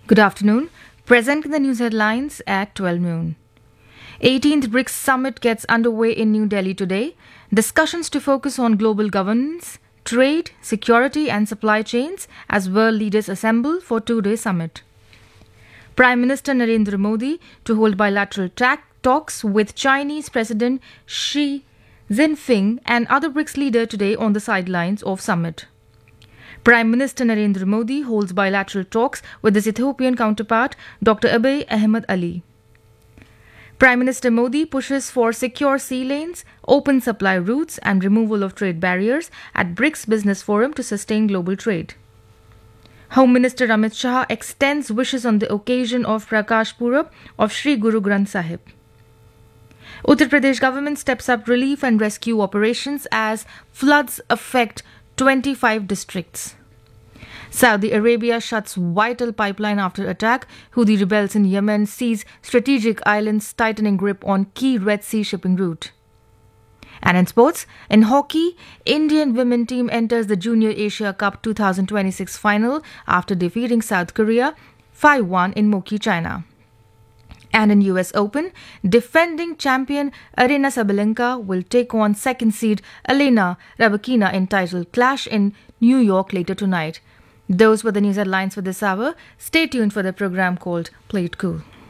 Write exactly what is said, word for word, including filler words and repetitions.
Good afternoon. Present in the news headlines at twelve noon. eighteenth BRICS Summit gets underway in New Delhi today. Discussions to focus on global governance, trade, security and supply chains as world leaders assemble for two-day summit. Prime Minister Narendra Modi to hold bilateral ta- talks with Chinese President Xi Jinping and other BRICS leaders today on the sidelines of summit. Prime Minister Narendra Modi holds bilateral talks with his Ethiopian counterpart Doctor Abiy Ahmed Ali. Prime Minister Modi pushes for secure sea lanes, open supply routes and removal of trade barriers at BRICS Business Forum to sustain global trade. Home Minister Amit Shah extends wishes on the occasion of Prakash Purab of Sri Guru Granth Sahib. Uttar Pradesh government steps up relief and rescue operations as floods affect twenty-five districts. Saudi Arabia shuts vital pipeline after attack. Houthi rebels in Yemen seize strategic islands, tightening grip on key Red Sea shipping route. And in sports, in hockey, Indian women team enters the Junior Asia Cup twenty twenty-six final after defeating South Korea five one in Moki, China. And in U S Open, defending champion Aryna Sabalenka will take on second seed Elena Rybakina in title clash in New York later tonight. Those were the news headlines for this hour. Stay tuned for the program called Play It Cool.